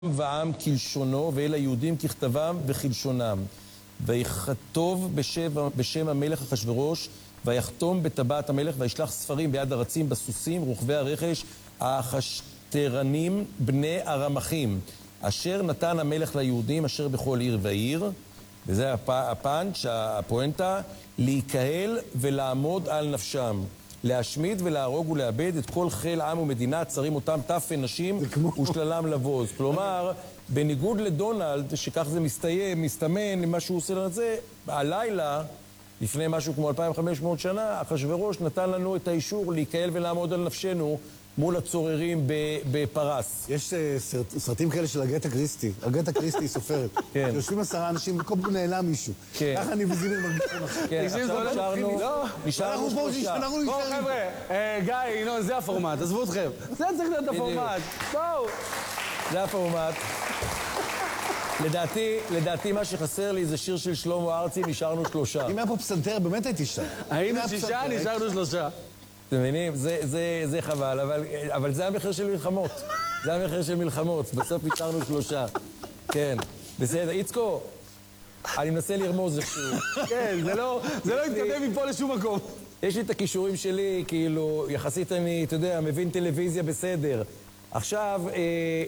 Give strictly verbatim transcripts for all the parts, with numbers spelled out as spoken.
ועם כלשונו, ואל היהודים ככתבם וכלשונם. ויכתוב בשם, בשם המלך אחשוורוש, ויחתום בטבעת המלך, וישלח ספרים ביד הרצים, בסוסים, רוכבי הרכש, האחשתרנים, בני הרמחים, אשר נתן המלך ליהודים, אשר בכל עיר ועיר, וזה הפ, הפאנץ', הפואנטה, להיקהל ולעמוד על נפשם, להשמיד ולהרוג ולאבד את כל חיל עם ומדינה, צרים אותם טף נשים ושללם לבוז. כלומר, בניגוד לדונלד, שכך זה מסתיים, מסתמן למה שהוא עושה לזה, הלילה, לפני משהו כמו אלפיים וחמש מאות שנה, אחשוורוש נתן לנו את האישור להיקהל ולעמוד על נפשנו מול הצוררים בפרס. יש סרטים כאלה של אגתה קריסטי. אגתה קריסטי סופרת. כן. יושבים עשרה אנשים וכל פעם נעלם מישהו. כן. ככה אני וזימר מרגישים עכשיו. כן, עכשיו נשארנו, נשארנו שלושה. בואו חבר'ה, גיא, ינון, זה הפורמט, עזבו אתכם. זה צריך להיות הפורמט. בואו. זה הפורמט. לדעתי, לדעתי מה שחסר לי זה שיר של שלמה ארצי, נשארנו שלושה. אם היה פה פסנתר, באמת הייתי שם. היינו שישה, נשארנו שלושה. אתם מבינים? זה, זה, זה חבל, אבל, אבל זה המחיר של מלחמות. זה המחיר של מלחמות. בסוף נשארנו שלושה. כן. בסדר. איצקו, אני מנסה לרמוז איכשהו. כן, זה לא, זה לא יתקדם מפה לשום מקום. יש לי את הכישורים שלי, כאילו, יחסית אני, אתה יודע, מבין טלוויזיה בסדר. עכשיו, אה,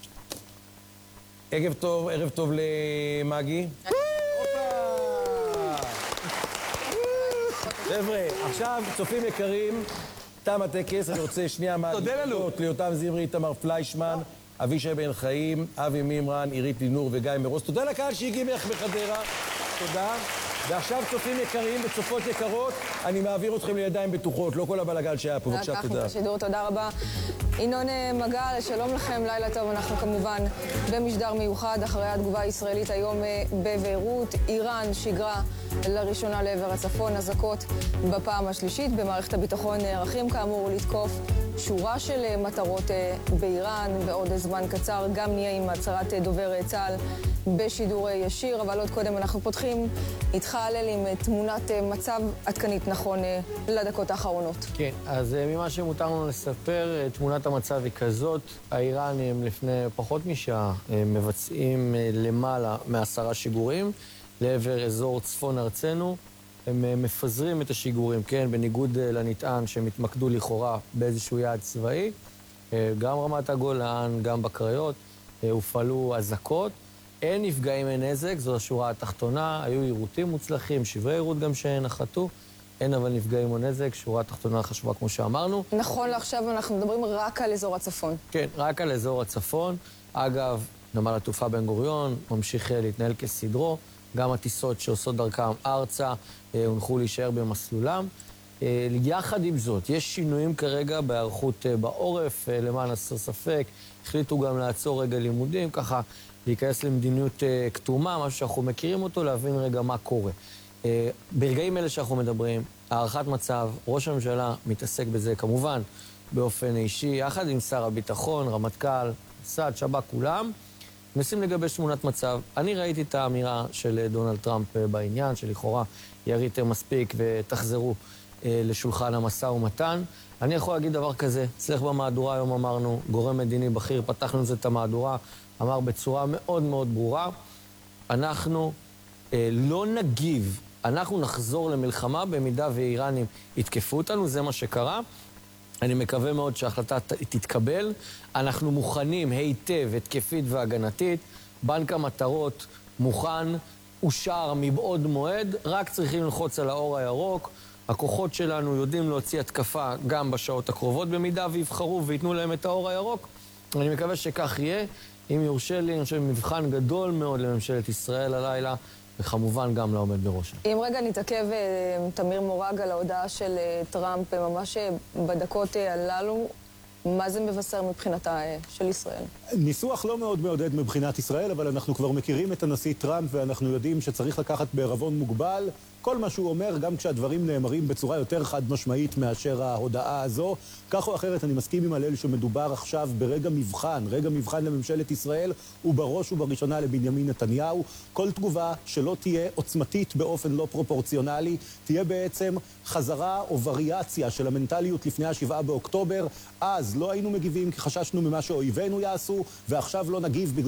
ערב טוב, ערב טוב למאגי. חבר'ה, עכשיו, צופים יקרים, תם הטקס, אני רוצה שנייה מהדקות ליותם זמרי, תמר פליישמן, אבישי בן חיים, אבי מימרן, עירית לינור וגיא מרוס. תודה לקהל שהגיע ממך בחדרה, תודה. ועכשיו צופים יקרים וצופות יקרות, אני מעביר אתכם לידיים בטוחות, לא כל הבלגל שהיה פה, בבקשה, תודה. השידור, תודה רבה. ינון מגל, שלום לכם, לילה טוב, אנחנו כמובן במשדר מיוחד, אחרי התגובה הישראלית היום בביירות, איראן שיגרה לראשונה לעבר הצפון, אזעקות בפעם השלישית, במערכת הביטחון נערכים כאמור לתקוף שורה של מטרות באיראן, בעוד זמן קצר גם נהיה עם הצהרת דובר צה"ל בשידור ישיר, אבל עוד קודם אנחנו פותחים איתך הלל עם תמונת מצב עדכנית נכון לדקות האחרונות. כן, אז ממה שמותר לנו לספר, תמונת המצב היא כזאת, האיראנים לפני פחות משעה מבצעים למעלה מעשרה שיגורים לעבר אזור צפון ארצנו, הם מפזרים את השיגורים, כן, בניגוד לנטען שהם התמקדו לכאורה באיזשהו יעד צבאי, גם רמת הגולן, גם בקריות, הופעלו אזעקות, אין נפגעים אין נזק, זו השורה התחתונה, היו עירותים מוצלחים, שברי עירות גם שנחתו, אין אבל נפגעים או נזק, שורה התחתונה חשובה כמו שאמרנו. נכון, לעכשיו אנחנו מדברים רק על אזור הצפון. כן, רק על אזור הצפון. אגב, נמל התעופה בן גוריון ממשיך להתנהל כסדרו, גם הטיסות שעושות דרכם ארצה הונחו להישאר במסלולם. יחד עם זאת, יש שינויים כרגע בהיערכות בעורף, למען הסר ספק, החליטו גם לעצור רגע לימודים, ככה להיכנס למדיניות כתומה, משהו שאנחנו מכירים אותו, להבין רגע מה קורה. ברגעים אלה שאנחנו מדברים, הערכת מצב, ראש הממשלה מתעסק בזה כמובן באופן אישי, יחד עם שר הביטחון, רמטכ"ל, סעד, שב"כ, כולם, מנסים לגבש תמונת מצב. אני ראיתי את האמירה של דונלד טראמפ בעניין, שלכאורה יריתם מספיק ותחזרו לשולחן המשא ומתן. אני יכול להגיד דבר כזה, אצלך במהדורה היום אמרנו, גורם מדיני בכיר, פתחנו את המהדורה, אמר בצורה מאוד מאוד ברורה, אנחנו אה, לא נגיב, אנחנו נחזור למלחמה במידה ואיראנים יתקפו אותנו, זה מה שקרה. אני מקווה מאוד שההחלטה תתקבל. אנחנו מוכנים היטב, התקפית והגנתית. בנק המטרות מוכן, אושר מבעוד מועד, רק צריכים ללחוץ על האור הירוק. הכוחות שלנו יודעים להוציא התקפה גם בשעות הקרובות, במידה ויבחרו ויתנו להם את האור הירוק. אני מקווה שכך יהיה. אם יורשה לי, אני חושב מבחן גדול מאוד לממשלת ישראל הלילה, וכמובן גם לעומד בראשה. אם רגע נתעכב, תמיר מורג, על ההודעה של טראמפ, ממש בדקות הללו, מה זה מבשר מבחינתה של ישראל? ניסוח לא מאוד מעודד מבחינת ישראל, אבל אנחנו כבר מכירים את הנשיא טראמפ, ואנחנו יודעים שצריך לקחת בערבון מוגבל כל מה שהוא אומר, גם כשהדברים נאמרים בצורה יותר חד משמעית מאשר ההודעה הזו. כך או אחרת, אני מסכים עם הלל שמדובר עכשיו ברגע מבחן, רגע מבחן לממשלת ישראל, ובראש ובראשונה לבנימין נתניהו. כל תגובה שלא תהיה עוצמתית באופן לא פרופורציונלי, תהיה בעצם חזרה או וריאציה של המנטליות לפני השבעה באוקטובר. אז לא היינו מגיבים כי חששנו ממה שאויבינו יעשו, ועכשיו לא נגיב בגלל